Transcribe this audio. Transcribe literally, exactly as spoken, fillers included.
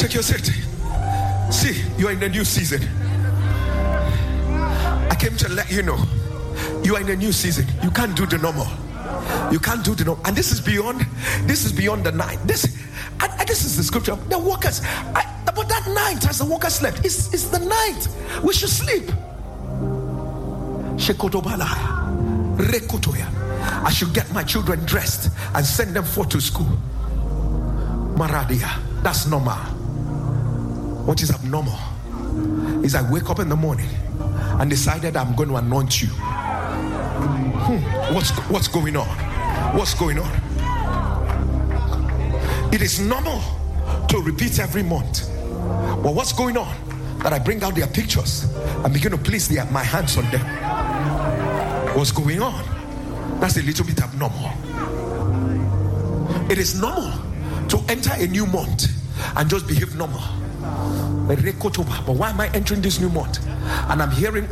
Take your seat. See, you're in a new season. I came to let you know you are in a new season. You can't do the normal. You can't do the normal. And this is beyond. This is beyond the night. This, and, and this is the scripture. The workers. I, but that night, as the workers slept, it's, it's the night. We should sleep. I should get my children dressed and send them forth to school. Maradia. That's normal. What is abnormal is I wake up in the morning and decided I'm going to anoint you. Hmm. What's what's going on? What's going on? It is normal to repeat every month. But what's going on? That I bring out their pictures and begin to place their, my hands on them. What's going on? That's a little bit abnormal. It is normal to enter a new month and just behave normal. But why am I entering this new month? And I'm hearing